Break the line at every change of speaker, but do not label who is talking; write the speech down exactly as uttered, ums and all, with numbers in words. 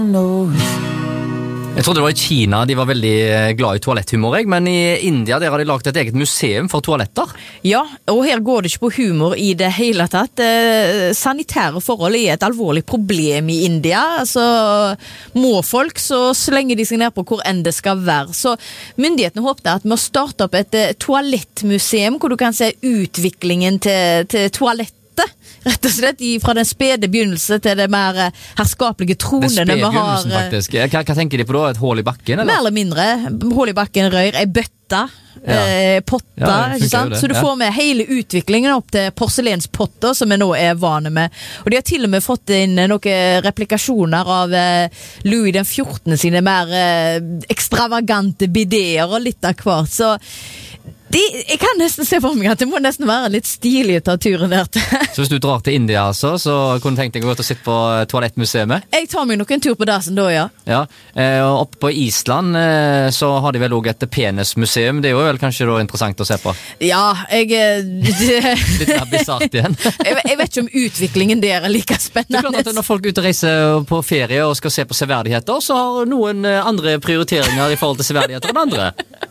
Jeg trodde det var i Kina de var veldig glad i toaletthumor, jeg, men i India der har de laget et eget museum for toaletter.
Ja, og her går det ikke på humor i det hele tatt. Eh, sanitære forhold er et alvorlig problem i India. Altså, må folk så slenger de seg ned på hvor enn det skal være. Så myndighetene håpte at med å starte opp et eh, toalettmuseum, hvor du kan se utviklingen til, til toalett, rett og slett fra den spede begynnelse til det mer herskapelige tronene vi har.
Faktisk. Hva, hva tenker de på da? Et hål i bakken? Eller?
Mer eller mindre. Hål i bakken, røyr, ei bøtta, ja. eh, potter,
ja,
ikke sant? Så du
ja.
får med hele utviklingen opp til porselenspotter som vi nå er vane med. Og de har til og med fått inn noen replikasjoner av eh, Louis den fjortende sine mer eh, ekstravagante bideer og litt av hvert. Så De, jeg kan nesten se for meg at det må nesten være litt stilig å ta turen der til.
Så hvis du drar til India altså, så kunne du tenkt deg å gå til å sitte på toalettmuseet?
Jeg tar meg nok en tur på dassen da, ja.
Ja, eh, og oppe på Island eh, så har de vel også et penismuseum. Det er jo vel kanskje da interessant å se på?
Ja, jeg... Det,
litt mer bizarrt igjen.
jeg, jeg vet ikke om utviklingen der er like spennende.
Det er klart at når folk er ute og reiser på ferie og skal se på severdigheter, så har noen andre prioriteringer i forhold til severdigheter enn andre.